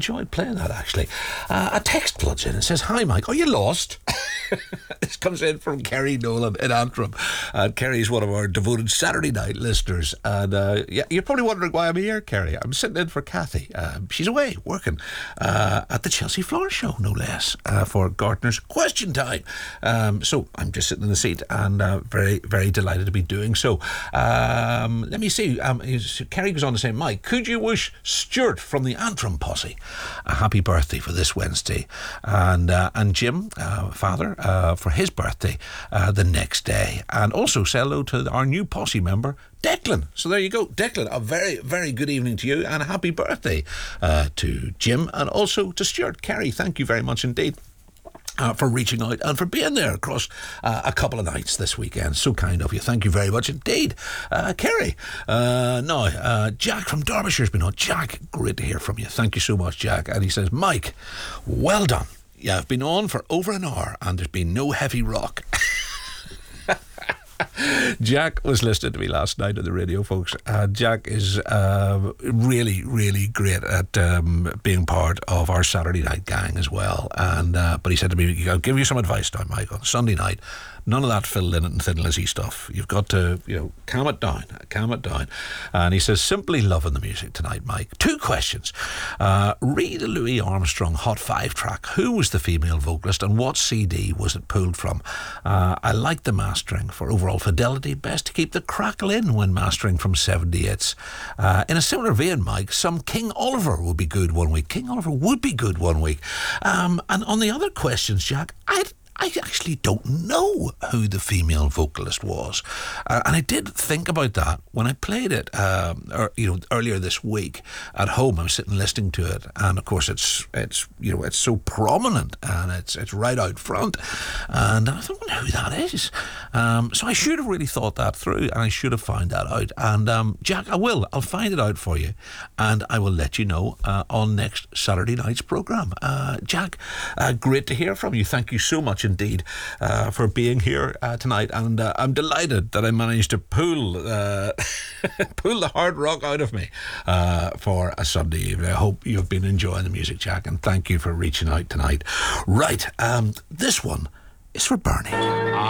enjoyed playing that, actually. A text floods in and says, "Hi, Mike. Are you lost?" This comes in from Kerry Nolan in Antrim. Kerry's one of our devoted Saturday night listeners. And yeah, you're probably wondering why I'm here, Kerry. I'm sitting in for Kathy. She's away working at the Chelsea Floor Show, no less, for Gartner's Question Time. So I'm just sitting in the seat and very, very delighted to be doing so. Let me see. Kerry goes on to say, "Mike, could you wish Stuart from the Antrim posse a happy birthday for this Wednesday, and Jim, father, for his birthday the next day, and also say hello to our new posse member, Declan." So there you go, Declan. A very, very good evening to you, and a happy birthday to Jim and also to Stuart. Kerry, thank you very much indeed for reaching out and for being there across a couple of nights this weekend. So kind of you. Thank you very much indeed, Kerry. Now, Jack from Derbyshire's been on. Jack, great to hear from you. Thank you so much, Jack. And he says, "Mike, well done. Yeah, I've been on for over an hour and there's been no heavy rock." Jack was listening to me last night on the radio, folks. Jack is really, really great at being part of our Saturday night gang as well. And but he said to me, "I'll give you some advice now, Mike, on Sunday night. None of that Phil Lynott and Thin Lizzy stuff. You've got to, calm it down. And he says, "Simply loving the music tonight, Mike. 2 questions. Read the Louis Armstrong Hot 5 track. Who was the female vocalist and what CD was it pulled from? I like the mastering for overall fidelity. Best to keep the crackle in when mastering from 78s. In a similar vein, Mike, some King Oliver would be good one week." King Oliver would be good one week. And on the other questions, Jack, I actually don't know who the female vocalist was, and I did think about that when I played it, earlier this week at home. I was sitting listening to it, and of course it's so prominent and it's right out front, and I thought, who that is. So I should have really thought that through, and I should have found that out. And Jack, I'll find it out for you, and I will let you know on next Saturday night's programme. Jack, great to hear from you. Thank you so much indeed for being here tonight, and I'm delighted that I managed to pull the hard rock out of me for a Sunday evening. I hope you've been enjoying the music, Jack, and thank you for reaching out tonight. Right, this one is for Bernie.